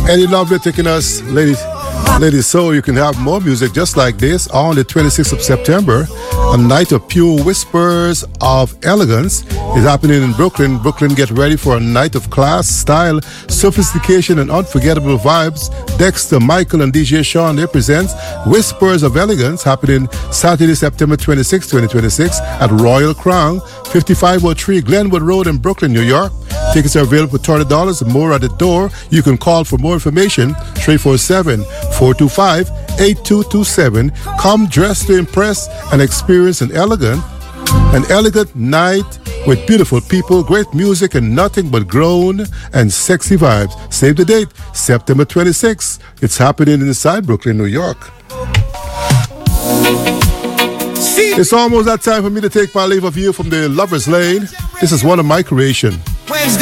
Eddie Lovely taking us, ladies, so you can have more music just like this on the 26th of September. A night of pure whispers of elegance is happening in Brooklyn. Brooklyn, get ready for a night of class, style, sophistication, and unforgettable vibes. Dexter, Michael, and DJ Sean, they present Whispers of Elegance, happening Saturday, September 26, 2026 at Royal Crown, 5503 Glenwood Road in Brooklyn, New York. Tickets are available for $20 and more at the door. You can call for more information, 347-425-8227. Come dressed to impress and experience an elegant night with beautiful people, great music, and nothing but grown and sexy vibes. Save the date, September 26th. It's happening inside Brooklyn, New York. It's almost that time for me to take my leave of you from the Lover's Lane. This is one of my creations. Wednesday.